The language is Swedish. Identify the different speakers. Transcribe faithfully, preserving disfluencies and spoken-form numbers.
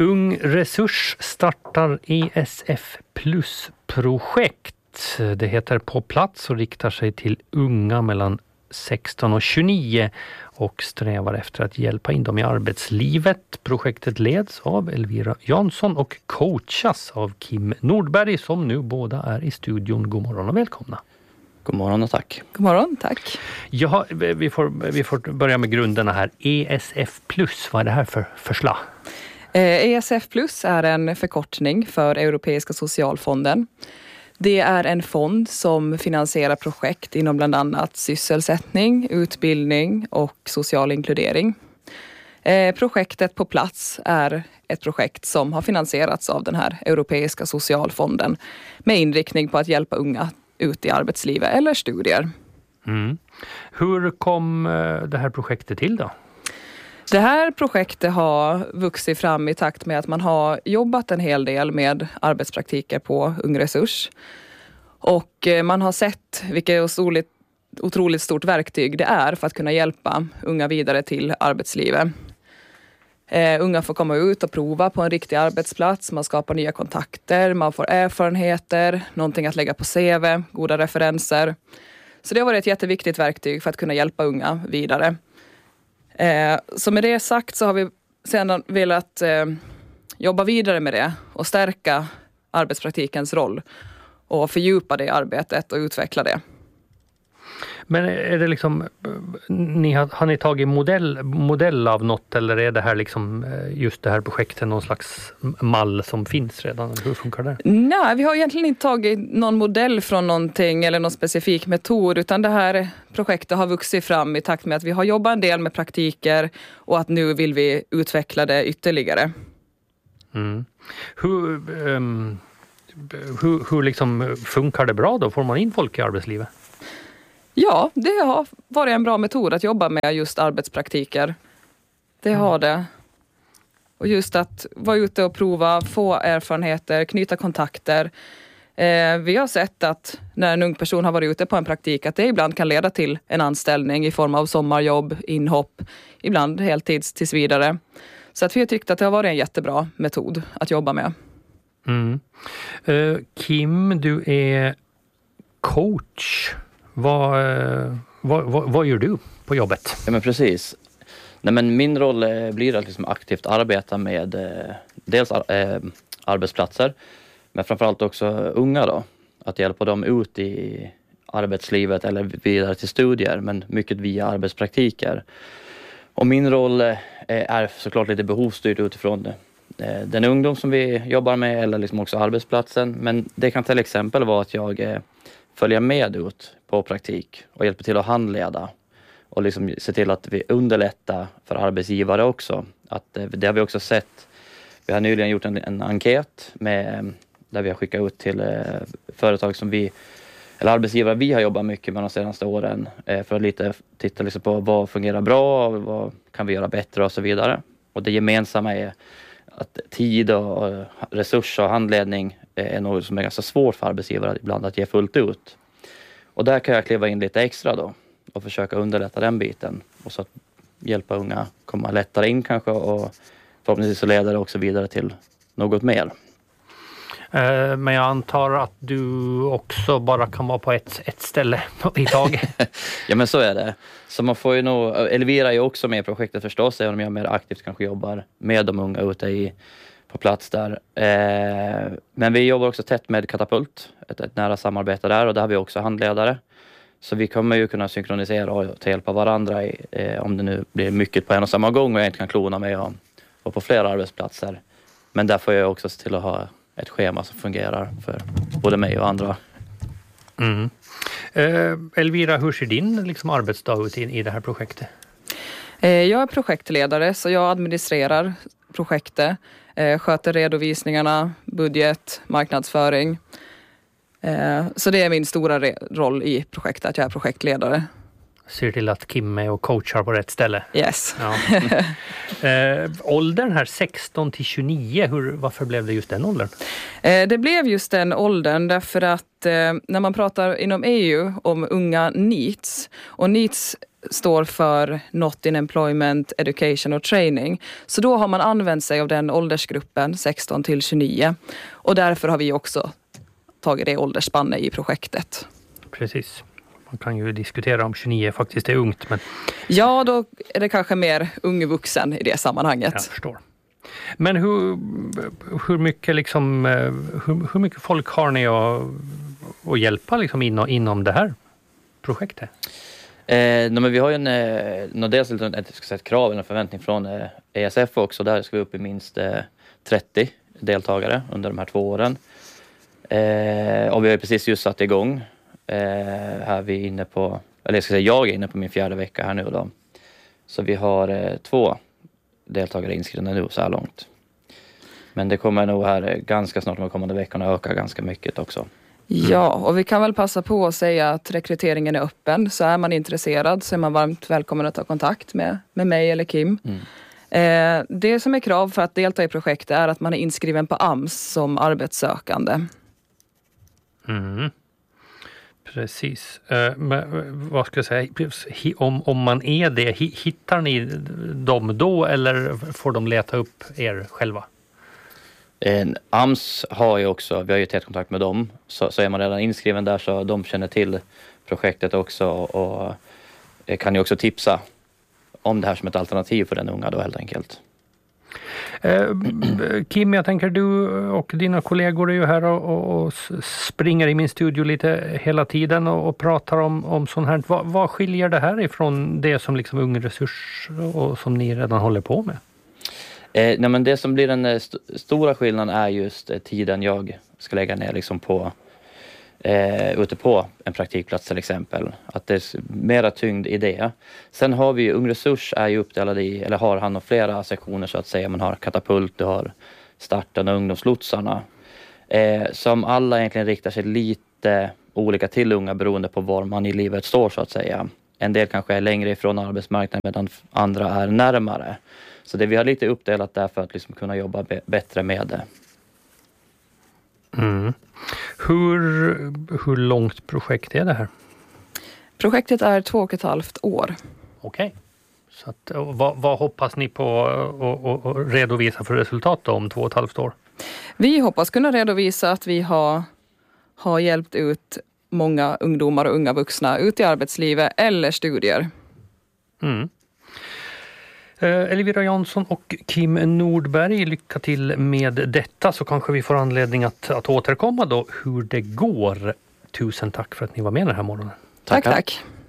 Speaker 1: Ung Resurs startar E S F Plus-projekt. Det heter På plats och riktar sig till unga mellan sexton och tjugonio och strävar efter att hjälpa in dem i arbetslivet. Projektet leds av Elvira Jansson och coachas av Kim Nordberg som nu båda är i studion. God morgon och välkomna.
Speaker 2: God morgon och tack.
Speaker 3: God morgon, tack.
Speaker 1: Ja, vi får, vi får börja med grunderna här. E S F Plus, vad är det här för förslag?
Speaker 3: E S F Plus är en förkortning för Europeiska socialfonden. Det är en fond som finansierar projekt inom bland annat sysselsättning, utbildning och social inkludering. Projektet På plats är ett projekt som har finansierats av den här Europeiska socialfonden med inriktning på att hjälpa unga ut i arbetslivet eller studier.
Speaker 1: Mm. Hur kom det här projektet till då?
Speaker 3: Det här projektet har vuxit fram i takt med att man har jobbat en hel del med arbetspraktiker på Ung Resurs. Och man har sett vilket otroligt, otroligt stort verktyg det är för att kunna hjälpa unga vidare till arbetslivet. Uh, unga får komma ut och prova på en riktig arbetsplats. Man skapar nya kontakter, man får erfarenheter, någonting att lägga på C V, goda referenser. Så det har varit ett jätteviktigt verktyg för att kunna hjälpa unga vidare. Uh, så med det sagt så har vi sedan velat uh, jobba vidare med det och stärka arbetspraktikens roll och fördjupa det arbetet och utveckla det.
Speaker 1: Men är det liksom, ni har, har ni tagit modell, modell av något eller är det här liksom just det här projektet någon slags mall som finns redan? Hur funkar det?
Speaker 3: Nej, vi har egentligen inte tagit någon modell från någonting eller någon specifik metod utan det här projektet har vuxit fram i takt med att vi har jobbat en del med praktiker och att nu vill vi utveckla det ytterligare.
Speaker 1: Mm. Hur, um, hur, hur liksom funkar det bra då? Får man in folk i arbetslivet? Ja,
Speaker 3: det har varit en bra metod att jobba med just arbetspraktiker. Det har det. Och just att vara ute och prova, få erfarenheter, knyta kontakter. Eh, vi har sett att när en ung person har varit ute på en praktik att det ibland kan leda till en anställning i form av sommarjobb, inhopp, ibland heltids tills vidare. Så att vi har tyckt att det har varit en jättebra metod att jobba med.
Speaker 1: Mm. Uh, Kim, du är coach. Vad, vad, vad, vad gör du på jobbet?
Speaker 2: Ja, men precis. Nej, men min roll blir att liksom aktivt arbeta med eh, dels eh, arbetsplatser men framförallt också unga då. Att hjälpa dem ut i arbetslivet eller vidare till studier men mycket via arbetspraktiker. Och min roll eh, är såklart lite behovsstyrd utifrån eh, den ungdom som vi jobbar med eller liksom också arbetsplatsen. Men det kan till exempel vara att jag eh, följer med ut på praktik och hjälper till att handleda och liksom se till att vi underlättar för arbetsgivare också. Att, det har vi också sett. Vi har nyligen gjort en, en enkät med, där vi har skickat ut till eh, företag som vi, eller arbetsgivare vi har jobbat mycket med de senaste åren eh, för att lite titta liksom på vad fungerar bra och vad kan vi göra bättre och så vidare. Och det gemensamma är att tid och resurser och handledning är något som är ganska svårt för arbetsgivare ibland att ge fullt ut. Och där kan jag kliva in lite extra då och försöka underlätta den biten och så att hjälpa unga komma lättare in kanske och förhoppningsvis så leder det också vidare till något mer.
Speaker 1: Eh, men jag antar att du också bara kan vara på ett, ett ställe i taget.
Speaker 2: Ja, men så är det. Så man får ju nog, Elvira är ju också med i projektet förstås, även om jag mer aktivt kanske jobbar med de unga ute i på plats där. Eh, men vi jobbar också tätt med Katapult, ett, ett nära samarbete där och där har vi också handledare. Så vi kommer ju kunna synkronisera och ta hjälp av varandra i, eh, om det nu blir mycket på en och samma gång och jag inte kan klona mig och, och på flera arbetsplatser. Men där får jag också se till att ha ett schema som fungerar för både mig och andra.
Speaker 1: Mm. Eh, Elvira, hur ser din liksom, arbetsdag ut i, i det här projektet?
Speaker 3: Eh, jag är projektledare så jag administrerar projektet. Eh, sköter redovisningarna, budget, marknadsföring. Eh, så det är min stora re- roll i projektet, att jag är projektledare.
Speaker 1: Ser till att Kim är och coachar på rätt ställe.
Speaker 3: Yes.
Speaker 1: Ja. eh, åldern här sexton till tjugonio, hur, varför blev det just den åldern?
Speaker 3: Eh, det blev just den åldern därför att eh, när man pratar inom E U om unga NEETs, och NEETs står för Not in Employment, Education och Training. Så då har man använt sig av den åldersgruppen sexton till tjugonio. Och därför har vi också tagit det åldersspannet i projektet.
Speaker 1: Precis. Man kan ju diskutera om tjugonio faktiskt är ungt. Men...
Speaker 3: Ja, då är det kanske mer ung vuxen i det sammanhanget.
Speaker 1: Jag förstår. Men hur, hur, mycket, liksom, hur, hur mycket folk har ni att, att hjälpa liksom inom, inom det här projektet?
Speaker 2: Eh, no, men vi har ju en, eh, no, dels ett, ett, ska säga, ett krav eller en förväntning från eh, E S F också. Där ska vi upp i minst eh, trettio deltagare under de här två åren. Eh, och vi har precis just satt igång. Eh, här vi är inne på, eller jag ska säga jag är inne på min fjärde vecka här nu då. Så vi har eh, två deltagare inskrivna nu så här långt. Men det kommer nog här ganska snart de kommande veckorna öka ganska mycket också.
Speaker 3: Ja, och vi kan väl passa på att säga att rekryteringen är öppen. Så är man intresserad så är man varmt välkommen att ta kontakt med, med mig eller Kim. Mm. Eh, det som är krav för att delta i projektet är att man är inskriven på A M S som arbetssökande.
Speaker 1: Mm. Precis. Eh, men, vad ska jag säga? Om, om man är det, hittar ni dem då eller får de leta upp er själva?
Speaker 2: Eh, A M S har ju också, vi har ju tagit kontakt med dem, så, så är man redan inskriven där så de känner till projektet också och, och kan ju också tipsa om det här som ett alternativ för den unga då helt enkelt.
Speaker 1: Eh, Kim, jag tänker du och dina kollegor är ju här och, och, och springer i min studio lite hela tiden och, och pratar om, om sånt här. Vad, vad skiljer det här ifrån det som liksom Ung Resurs och som ni redan håller på med?
Speaker 2: Eh, nej men det som blir den st- stora skillnaden är just eh, tiden jag ska lägga ner liksom på eh, ute på en praktikplats till exempel. Att det är mera tyngd i det. Sen har vi ju Ung Resurs är ju uppdelad i, eller har hand om flera sektioner så att säga. Man har katapult, du har starten och ungdomslotsarna. Eh, som alla egentligen riktar sig lite olika till unga beroende på var man i livet står så att säga. En del kanske är längre ifrån arbetsmarknaden medan andra är närmare. Så det vi har lite uppdelat där för att liksom kunna jobba be- bättre med det.
Speaker 1: Mm. Hur, hur långt projekt är det här?
Speaker 3: Projektet är två och ett halvt år.
Speaker 1: Okej. Okay. Så att, vad, vad hoppas ni på att redovisa för resultat då om två och ett halvt år?
Speaker 3: Vi hoppas kunna redovisa att vi har, har hjälpt ut många ungdomar och unga vuxna ut i arbetslivet eller studier.
Speaker 1: Mm. Elvira Jansson och Kim Nordberg, lycka till med detta så kanske vi får anledning att, att återkomma då hur det går. Tusen tack för att ni var med den här morgonen.
Speaker 3: Tack, tack. tack.